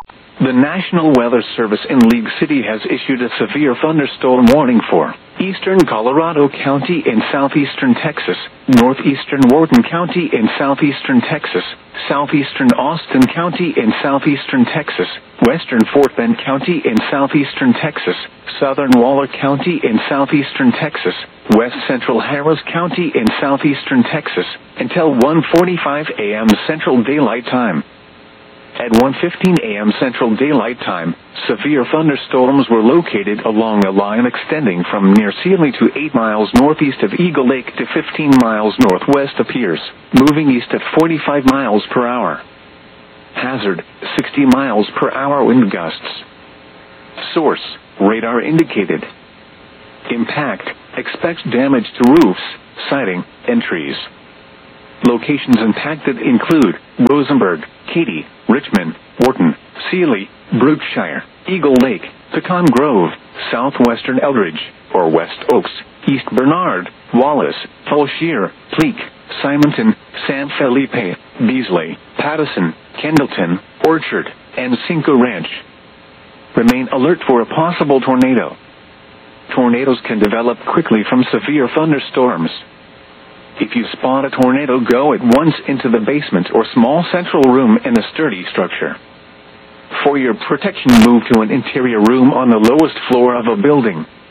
The National Weather Service in League City has issued a severe thunderstorm warning for eastern Colorado County in southeastern Texas, northeastern Wharton County in southeastern Texas, southeastern Austin County in southeastern Texas, western Fort Bend County in southeastern Texas, southern Waller County in southeastern Texas, west central Harris County in southeastern Texas, until 1:45 a.m. Central Daylight Time. At 1:15 a.m. Central Daylight Time, severe thunderstorms were located along a line extending from near Sealy to 8 miles northeast of Eagle Lake to 15 miles northwest of Pierce, moving east at 45 miles per hour. Hazard, 60 miles per hour wind gusts. Source, radar indicated. Impact, expect damage to roofs, siding, and trees. Locations impacted include Rosenberg, Katy, Richmond, Wharton, Sealy, Brookshire, Eagle Lake, Pecan Grove, southwestern Eldridge, or West Oaks, East Bernard, Wallace, Fulshear, Pleak, Simonton, San Felipe, Beasley, Pattison, Kendallton, Orchard, and Cinco Ranch. Remain alert for a possible tornado. Tornadoes can develop quickly from severe thunderstorms. If you spot a tornado, go at once into the basement or small central room in a sturdy structure. For your protection, move to an interior room on the lowest floor of a building.